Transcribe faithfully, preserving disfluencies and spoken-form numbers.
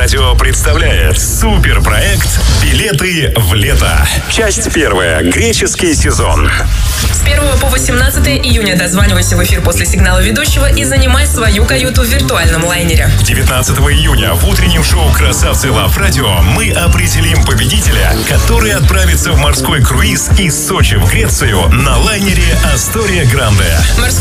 Радио представляет суперпроект «Билеты в лето». Часть первая. Греческий сезон. С первого по восемнадцатое июня дозванивайся в эфир после сигнала ведущего и занимай свою каюту в виртуальном лайнере. девятнадцатого июня в утреннем шоу «Красавцы Лав Радио» мы определим победителя, который отправится в морской круиз из Сочи в Грецию на лайнере «Астория Гранде».